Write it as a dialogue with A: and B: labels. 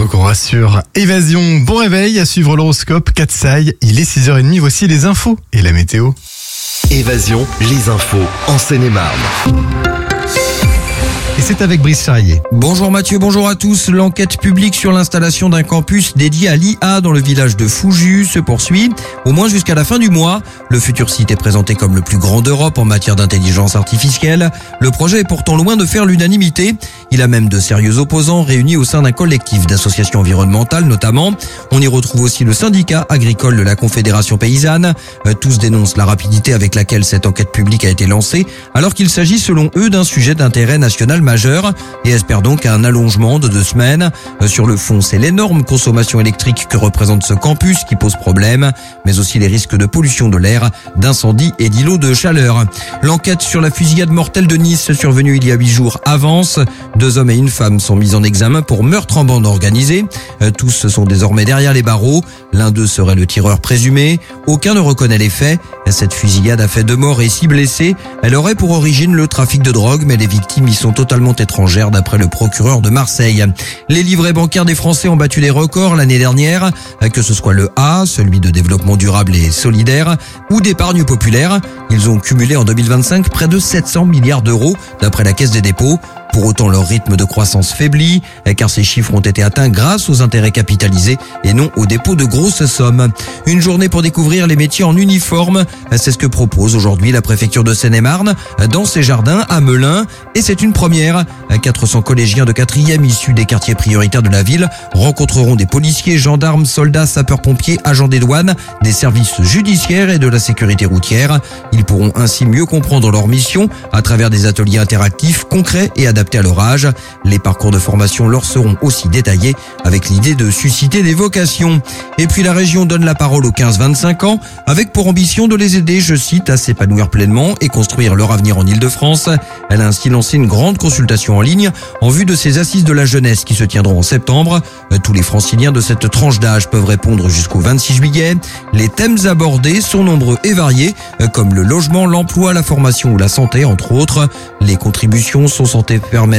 A: l'info qu'on rassure. Évasion, bon réveil, à suivre l'horoscope, Katsai. Il est 6h30, voici les infos et la météo.
B: Évasion, les infos en Seine-et-Marne.
A: Et c'est avec Brice Charrier.
C: Bonjour Mathieu, bonjour à tous. L'enquête publique sur l'installation d'un campus dédié à l'IA dans le village de Fougiu se poursuit, au moins jusqu'à la fin du mois. Le futur site est présenté comme le plus grand d'Europe en matière d'intelligence artificielle. Le projet est pourtant loin de faire l'unanimité. Il a même de sérieux opposants réunis au sein d'un collectif d'associations environnementales notamment. On y retrouve aussi le syndicat agricole de la Confédération paysanne. Tous dénoncent la rapidité avec laquelle cette enquête publique a été lancée, alors qu'il s'agit selon eux d'un sujet d'intérêt national majeur et espèrent donc un allongement de 2 semaines. Sur le fond, c'est l'énorme consommation électrique que représente ce campus qui pose problème, mais aussi les risques de pollution de l'air, d'incendie et d'îlots de chaleur. L'enquête sur la fusillade mortelle de Nice survenue il y a 8 jours avance. 2 hommes et une femme sont mis en examen pour meurtre en bande organisée. Tous sont désormais derrière les barreaux. L'un d'eux serait le tireur présumé. Aucun ne reconnaît les faits. Cette fusillade a fait 2 morts et 6 blessés. Elle aurait pour origine le trafic de drogue, mais les victimes y sont totalement étrangères d'après le procureur de Marseille. Les livrets bancaires des Français ont battu des records l'année dernière, que ce soit le A, celui de développement durable et solidaire, ou d'épargne populaire. Ils ont cumulé en 2025 près de 700 milliards d'euros d'après la Caisse des dépôts. Pour autant, leur rythme de croissance faiblit, car ces chiffres ont été atteints grâce aux intérêts capitalisés et non au dépôt de grosses sommes. Une journée pour découvrir les métiers en uniforme, c'est ce que propose aujourd'hui la préfecture de Seine-et-Marne dans ses jardins à Melun. Et c'est une première. 400 collégiens de 4e issus des quartiers prioritaires de la ville rencontreront des policiers, gendarmes, soldats, sapeurs-pompiers, agents des douanes, des services judiciaires et de la sécurité routière. Ils pourront ainsi mieux comprendre leur mission à travers des ateliers interactifs, concrets et adaptés à leur âge. Les parcours de formation leur seront aussi détaillés avec l'idée de susciter des vocations. Et puis la région donne la parole aux 15-25 ans avec pour ambition de les aider, je cite, à s'épanouir pleinement et construire leur avenir en Ile-de-France. Elle a ainsi lancé une grande consultation en ligne en vue de ces assises de la jeunesse qui se tiendront en septembre. Tous les franciliens de cette tranche d'âge peuvent répondre jusqu'au 26 juillet. Les thèmes abordés sont nombreux et variés, comme le logement, l'emploi, la formation ou la santé, entre autres. Les contributions sont censées permettre